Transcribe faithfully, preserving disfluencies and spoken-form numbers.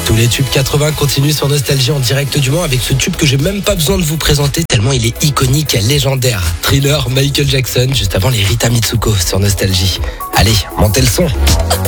Tous les tubes quatre-vingts continuent sur Nostalgie en direct du Mans avec ce tube que j'ai même pas besoin de vous présenter tellement il est iconique et légendaire. Thriller, Michael Jackson, juste avant les Rita Mitsuko sur Nostalgie. Allez, montez le son.